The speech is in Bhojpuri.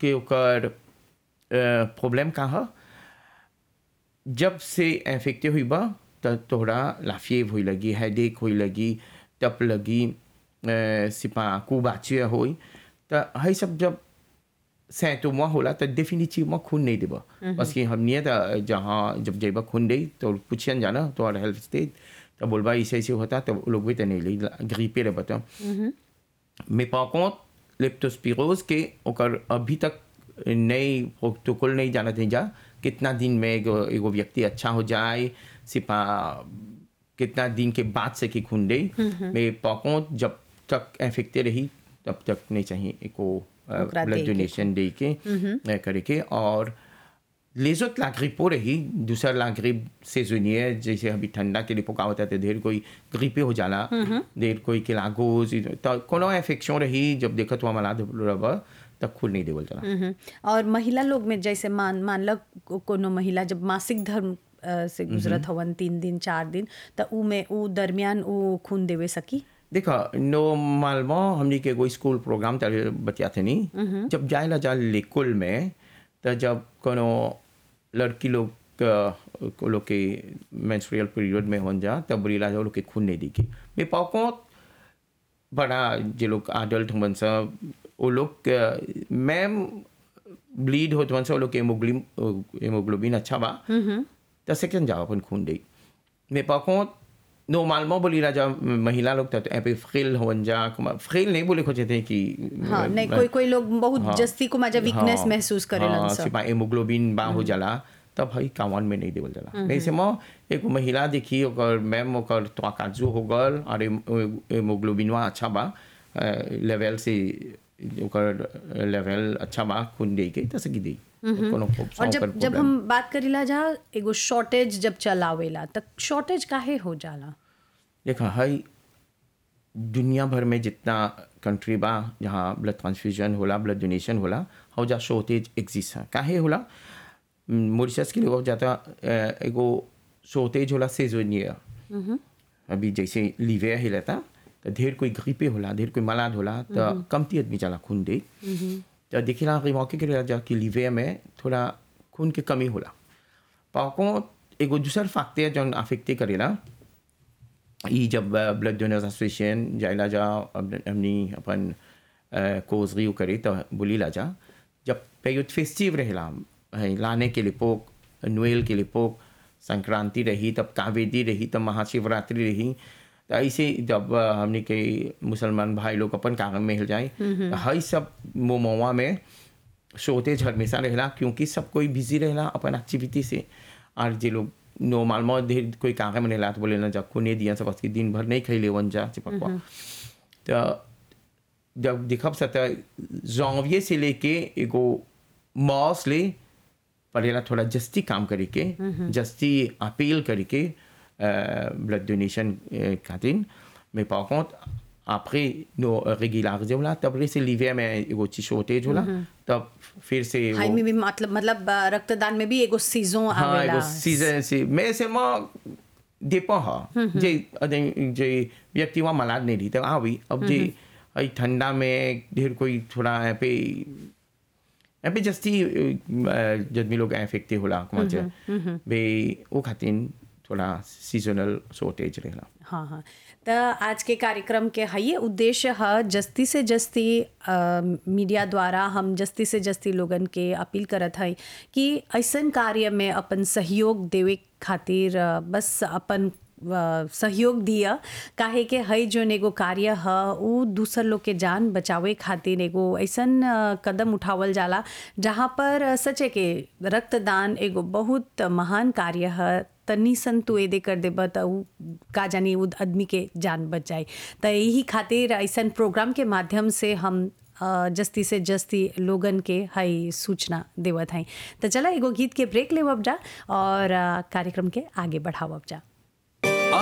के ओकर प्रॉब्लम का ह जब से इन्फेक्टे हुई बा त तोहरा लाफिएव हुई लगी, हेडेक हुई लगी, टप लगी, सिपा कुबाचिया हुई त हई सब जब सिम्टोम होला त डेफिनेटिवली खून नहीं देबा बस कि हमने त जहाँ जब जेबा खून दे तो पूछन जाना तो हेल्थ स्टेट तो बोलबा ऐसे ऐसे होता तो लोग भी तो नहीं ले ग्रीपे रह बता mais par contre लेप्टोस्पिरोज के ओकर अभी तक नई प्रोटोकॉल नहीं जाना था जा कितना दिन में एगो व्यक्ति अच्छा हो जाए सिपा कितना दिन के बाद से कि खून दे mais par contre जब तक इन्फेक्टे रही तब तक नहीं चाहिए एको ब्लड डोनेशन दे के करे के और les autres la grippe हो रही दूसरा la grippe saisonnière जैसे अभी ठंडा के लिए पोका होता है ढेर कोई ग्रिपे हो जाला ढेर कोई के लागोज तो कोनो इन्फेक्शन रही जब देखा तो हमारा रबा तब खुद नहीं देवल जाला और महिला लोग में जैसे मान लो कोनो महिला जब मासिक धर्म से गुजरत हवन 3 दिन 4 दिन तो ऊ में ऊ दरमियान ऊ खून देवे सकी देखा नॉर्मलमें हमने के कोई स्कूल प्रोग्राम बतियाते नहीं जब जाए जा लेकुल में तो जब कोनो लड़की लोग के मेंस्ट्रुअल पीरियड में हो जा तब बोली जा लोग के खून नहीं दिखी मैं पाको बड़ा जो लोग एडल्ट हों सब वो लोग मैम ब्लीड होते हैं सब लोग हेमोग्लोबिन अच्छा बा तो सेकंड जाओ अपन खून दे मैं पाको नॉर्मल में बोली राजा महिला लोग तो फ्रिल हो जा फ्रिल नहीं बोले खोजे थे कि हाँ नहीं कोई लोग बहुत जस्ती को मजा वीकनेस महसूस करेलन सब सिपा हेमोग्लोबिन बा हो जाला तब भाई कावन में नहीं देवल जाला नहीं से मो एक महिला देखी ओकर मैम ओकर तो काजू हो गल और हेमोग्लोबिनवा अच्छा बा लेवल से ओकर लेवल अच्छा बा खून दे के तसे की दे और जब हम बात करीला जा एगो शॉर्टेज जब चलावेला तब शॉर्टेज काहे हो जाला देखा हाई दुनिया भर में जितना कंट्री बा जहाँ ब्लड ट्रांसफ्यूजन होला ब्लड डोनेशन होला हो जा शॉर्टेज एग्जिस्ट है काहे होला मॉरिशस के लिए हो जाता एगो शॉर्टेज होला सेजोनियर अभी जैसे लीवर ही रहता तो ढेर कोई ग्रिपे होला ढेर कोई मलाद होला तो कमती आदमी जाला खून दे तो देखिला मौके के लिए कि लीवर में थोड़ा खून की कमी होला पाको एगो दूसर फैक्टर जौन अफेक्टे करेला ये जब ब्लड डोनर्स एसोसिएशन जाइला जा हमनी अपन कोजरी करे तो बोली ला जा जब पेयुत फेस्टिव रहेला लाने के लिए पोक नोएल के लिए पोक संक्रांति रही तब कावेरी रही तब महाशिवरात्रि रही तो ऐसे जब हमने के मुसलमान भाई लोग अपन काम में हिल जाए तो हई सब मोमोवा में शॉर्टेज हमेशा रहेला क्योंकि सब कोई बिजी रहेला अपन एक्टिविटी से और जो लोग नॉर्मल में ढेर कोई काम में रहेला तो बोले ना जब खूने दिया सब उसकी दिन भर नहीं खैले वन जा चिपकवा तो जब दिखब सता janvier से लेके एगो मार्च ले पड़ेला थोड़ा जस्ती काम करे के जस्ती अपील करे के ब्लड डोनेशन खातिर mais par contre après nos régulariser होला तब से लीवर में एगो चीज शॉर्टेज होला तब फिर से हाई में भी मतलब रक्तदान में भी एगो सीजन आवेला एगो सीजन से मैं से म dépend हा जे व्यक्ति वहाँ मलाद नहीं रही तो आवी अब जे ठंडा में ढेर कोई थोड़ा यहाँ पे जस्ती जदमी लोग इन्फेक्टे होला कुमाचे बे वो खातिर थोड़ा सीजनल शॉर्टेज रहेला हाँ तो आज के कार्यक्रम के है उद्देश्य है जस्ती से जस्ती मीडिया द्वारा हम जस्ती से जस्ती लोगन के अपील करत है कि ऐसन कार्य में अपन सहयोग देवे खातिर बस अपन सहयोग दिया काहे के है जो एगो कार्य है वो दूसर लोग के जान बचावे खातिर एगो ऐसन कदम उठावल जाला जहाँ पर सचे के रक्तदान एगो बहुत महान कार्य है तनी सन तू एदे कर देबा तो का जानी वो आदमी के जान बच जाए तो यही खातिर ऐसा प्रोग्राम के माध्यम से हम जस्ती से जस्ती लोगन के हई सूचना देवत हैं तो चला एगो गीत के ब्रेक लेवब जा और कार्यक्रम के आगे बढ़ावब जा।